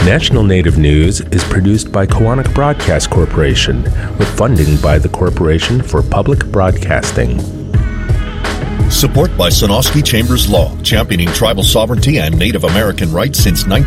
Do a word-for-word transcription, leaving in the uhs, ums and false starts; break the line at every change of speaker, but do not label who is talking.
National Native News is produced by Koahnic Broadcast Corporation with funding by the Corporation for Public Broadcasting.
Support by Sonosky Chambers Law, championing tribal sovereignty and Native American rights since nineteen